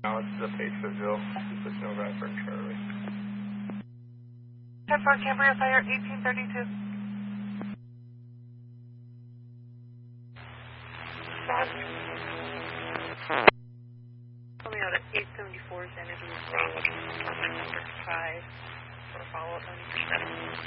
Now it's the Patriotville. There's no guy for Charlie. 10-4 Cambria Fire 1832. Coming out at 874 Xanadu Road, number 5 for follow-up on your status.